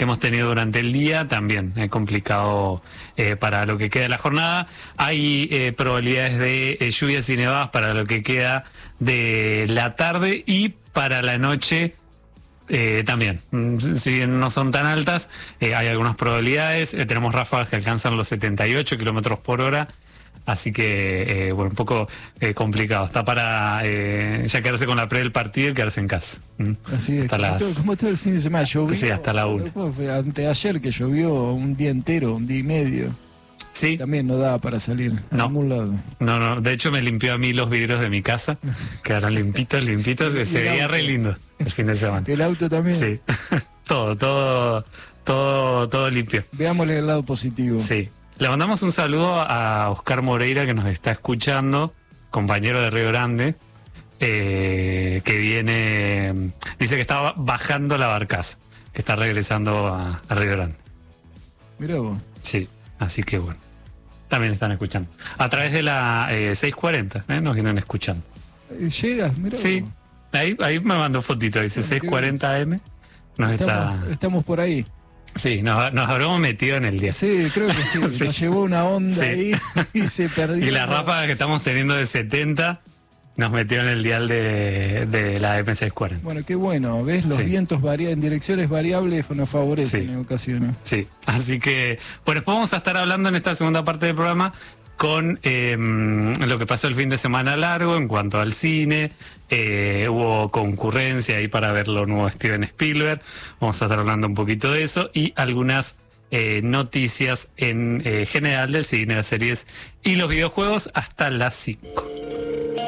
hemos tenido durante el día, también es complicado para lo que queda de la jornada. Hay probabilidades de lluvias y nevadas para lo que queda de la tarde y para la noche. También, si bien no son tan altas, hay algunas probabilidades. Tenemos ráfagas que alcanzan los 78 kilómetros por hora, así que, bueno, un poco complicado. Está para ya quedarse con la pre del partido y quedarse en casa. Así es, como todo el fin de semana llovió. Sí, hasta la 1. Fue anteayer que llovió un día entero, un día y medio. Sí. También no daba para salir a ningún lado. No, de hecho me limpió a mí los vidrios de mi casa, quedaron limpitos, se veía re lindo el fin de semana. ¿El auto también? Sí, todo limpio. Veámosle el lado positivo. Sí. Le mandamos un saludo a Oscar Moreira, que nos está escuchando, compañero de Río Grande, que viene, dice que estaba bajando la barcaza, que está regresando a Río Grande. Mirá vos. Sí, así que bueno, también están escuchando. A través de la 640, nos vienen escuchando. ¿Llegas? Mirá sí, vos. Ahí me mandó fotito, dice 640 AM. Estamos por ahí. Sí, nos habremos metido en el día. Sí, creo que sí. Sí. Nos llevó una onda ahí y se perdió. Y la ráfaga que estamos teniendo de 70 nos metió en el dial de la M640. Bueno, qué bueno. ¿Ves? Los vientos en direcciones variables nos favorecen en ocasiones. Sí, así que, bueno, después vamos a estar hablando en esta segunda parte del programa con lo que pasó el fin de semana largo en cuanto al cine. Hubo concurrencia ahí para ver lo nuevo de Steven Spielberg. Vamos a estar hablando un poquito de eso y algunas noticias en general del cine, las series y los videojuegos hasta las 5.